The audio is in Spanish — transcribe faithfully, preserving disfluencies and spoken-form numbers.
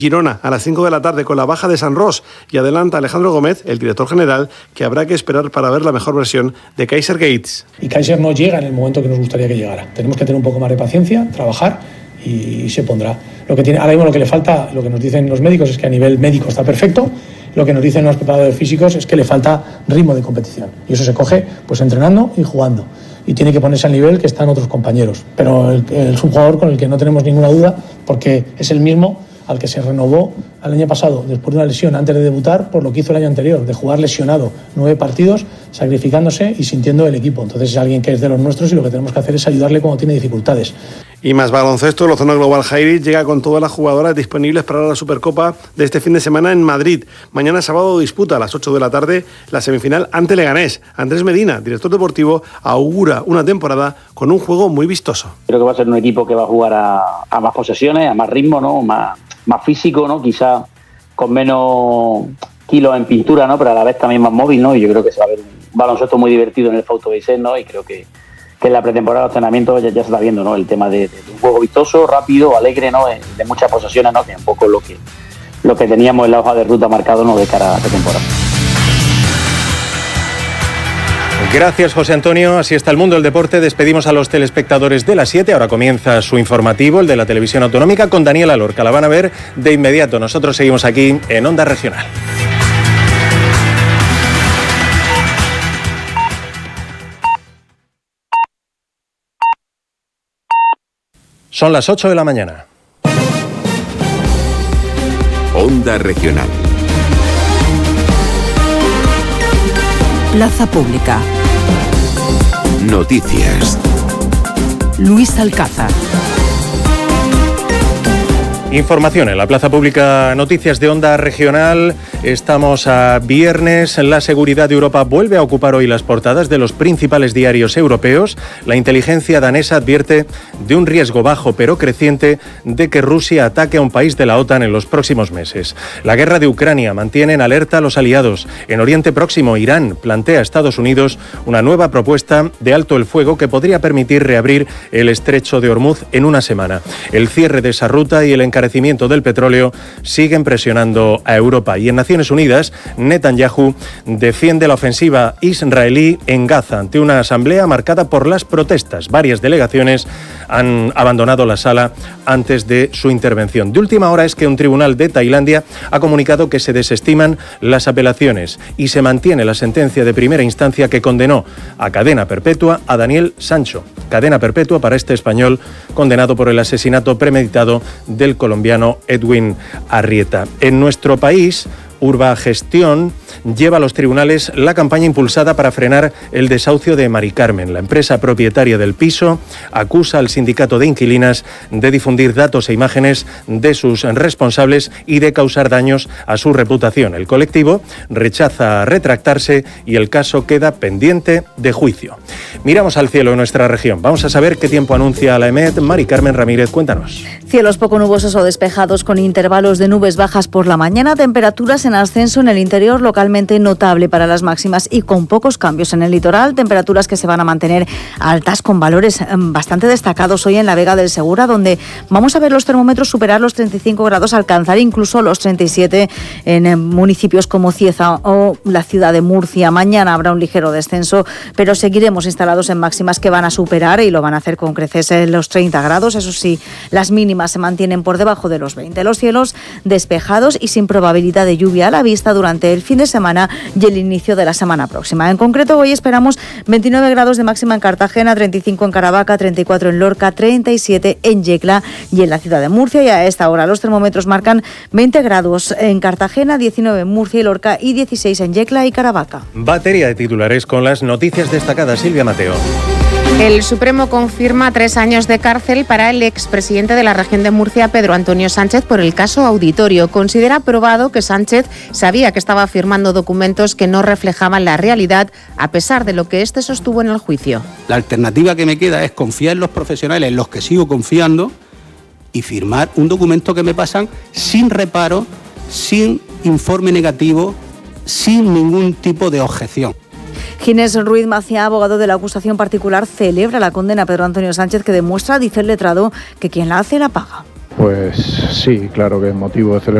Girona a las cinco de la tarde con la baja de San Ros y adelanta Alejandro Gómez, el director general, que habrá que esperar para ver la mejor versión de Kaiser Gates. Y Kaiser no llega en el momento que nos gustaría que llegara. Tenemos que tener un poco más de paciencia, trabajar y se pondrá. Lo que tiene, ahora mismo lo que le falta, lo que nos dicen los médicos es que a nivel médico está perfecto. Lo que nos dicen los preparadores físicos es que le falta ritmo de competición. Y eso se coge pues entrenando y jugando. Y tiene que ponerse al nivel que están otros compañeros. Pero el, el, es un jugador con el que no tenemos ninguna duda porque es el mismo al que se renovó el año pasado después de una lesión antes de debutar por lo que hizo el año anterior, de jugar lesionado nueve partidos, sacrificándose y sintiendo el equipo. Entonces es alguien que es de los nuestros y lo que tenemos que hacer es ayudarle cuando tiene dificultades. Y más baloncesto, la zona Global Jairis llega con todas las jugadoras disponibles para la Supercopa de este fin de semana en Madrid. Mañana sábado disputa a las ocho de la tarde la semifinal ante Leganés. Andrés Medina, director deportivo, augura una temporada con un juego muy vistoso. Creo que va a ser un equipo que va a jugar a, a más posesiones, a más ritmo, ¿no? Más, más físico, ¿no? Quizá con menos kilos en pintura, ¿no? Pero a la vez también más móvil, ¿no? Y yo creo que se va a ver un baloncesto muy divertido en el Fausto Baiset, ¿no? Y creo que, que en la pretemporada de entrenamiento ya, ya se está viendo, ¿no? El tema de, de un juego vistoso, rápido, alegre, ¿no? De muchas posesiones, ¿no? Que un poco lo que lo que teníamos en la hoja de ruta marcado, ¿no? De cara a la temporada. Gracias, José Antonio. Así está el mundo del deporte. Despedimos a los telespectadores de las siete. Ahora comienza su informativo, el de la televisión autonómica, con Daniela Lorca. La van a ver de inmediato. Nosotros seguimos aquí en Onda Regional. Son las ocho de la mañana. Onda Regional. Plaza Pública. Noticias. Luis Alcázar. Información en la Plaza Pública, noticias de Onda Regional. Estamos a viernes. La seguridad de Europa vuelve a ocupar hoy las portadas de los principales diarios europeos. La inteligencia danesa advierte de un riesgo bajo pero creciente de que Rusia ataque a un país de la OTAN en los próximos meses. La guerra de Ucrania mantiene en alerta a los aliados. En Oriente Próximo, Irán plantea a Estados Unidos una nueva propuesta de alto el fuego que podría permitir reabrir el estrecho de Hormuz en una semana. El cierre de esa ruta y el encarcelamiento encarecimiento del petróleo siguen presionando a Europa. Y en Naciones Unidas, Netanyahu defiende la ofensiva israelí en Gaza ante una asamblea marcada por las protestas. Varias delegaciones han abandonado la sala antes de su intervención. De última hora es que un tribunal de Tailandia ha comunicado que se desestiman las apelaciones y se mantiene la sentencia de primera instancia que condenó a cadena perpetua a Daniel Sancho. Cadena perpetua para este español condenado por el asesinato premeditado del colombiano Edwin Arrieta. En nuestro país, Urbagestión lleva a los tribunales la campaña impulsada para frenar el desahucio de Mari Carmen. La empresa propietaria del piso acusa al sindicato de inquilinas de difundir datos e imágenes de sus responsables y de causar daños a su reputación. El colectivo rechaza retractarse y el caso queda pendiente de juicio. Miramos al cielo en nuestra región. Vamos a saber qué tiempo anuncia la EMET. Mari Carmen Ramírez, cuéntanos. Cielos poco nubosos o despejados con intervalos de nubes bajas por la mañana, temperaturas en ascenso en el interior localmente notable para las máximas y con pocos cambios en el litoral, temperaturas que se van a mantener altas con valores bastante destacados hoy en la Vega del Segura, donde vamos a ver los termómetros superar los treinta y cinco grados, alcanzar incluso los treinta y siete en municipios como Cieza o la ciudad de Murcia. Mañana habrá un ligero descenso, pero seguiremos instalados en máximas que van a superar y lo van a hacer con creces en los treinta grados. Eso sí, las mínimas se mantienen por debajo de los veinte. Los cielos despejados y sin probabilidad de lluvia a la vista durante el fin de semana y el inicio de la semana próxima. En concreto, hoy esperamos veintinueve grados de máxima en Cartagena, treinta y cinco en Caravaca, treinta y cuatro en Lorca, treinta y siete en Yecla y en la ciudad de Murcia. Y a esta hora los termómetros marcan veinte grados en Cartagena, diecinueve en Murcia y Lorca y dieciséis en Yecla y Caravaca. Batería de titulares con las noticias destacadas. Silvia Mateo. El Supremo confirma tres años de cárcel para el expresidente de la región de Murcia, Pedro Antonio Sánchez, por el caso Auditorio. Considera probado que Sánchez sabía que estaba firmando documentos que no reflejaban la realidad, a pesar de lo que éste sostuvo en el juicio. La alternativa que me queda es confiar en los profesionales, en los que sigo confiando, y firmar un documento que me pasan sin reparo, sin informe negativo, sin ningún tipo de objeción. Ginés Ruiz Maciá, abogado de la acusación particular, celebra la condena a Pedro Antonio Sánchez, que demuestra, dice el letrado, que quien la hace la paga. Pues sí, claro que es motivo de celebración.